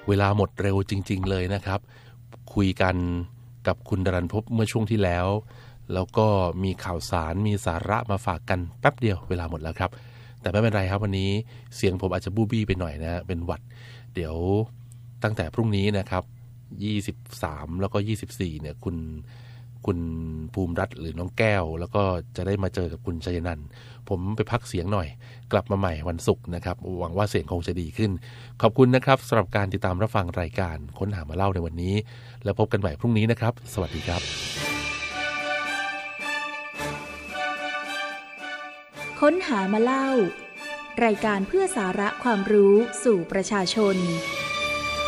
เวลาหมดเร็วจริงๆเลยนะครับคุยกันกับคุณดรัญภพเมื่อช่วงที่แล้วก็มีข่าวสารมีสาระมาฝากกันแป๊บเดียวเวลาหมดแล้วครับแต่ไม่เป็นไรครับวันนี้เสียงผมอาจจะบูบี้ไปหน่อยนะเป็นหวัดเดี๋ยวตั้งแต่พรุ่งนี้นะครับ23แล้วก็24เนี่ยคุณภูมิรัตน์หรือน้องแก้วแล้วก็จะได้มาเจอกับคุณชัยนันท์ผมไปพักเสียงหน่อยกลับมาใหม่วันศุกร์นะครับหวังว่าเสียงคงจะดีขึ้นขอบคุณนะครับสำหรับการติดตามรับฟังรายการค้นหามาเล่าในวันนี้แล้วพบกันใหม่พรุ่งนี้นะครับสวัสดีครับค้นหามาเล่ารายการเพื่อสาระความรู้สู่ประชาชน